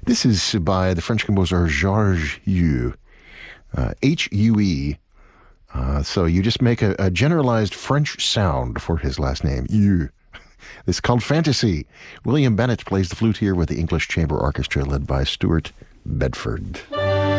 This is by the French composer Georges Hue, Hue. So you just make a generalized French sound for his last name, Hue. It's called Fantasy. William Bennett plays the flute here with the English Chamber Orchestra led by Stuart Bedford.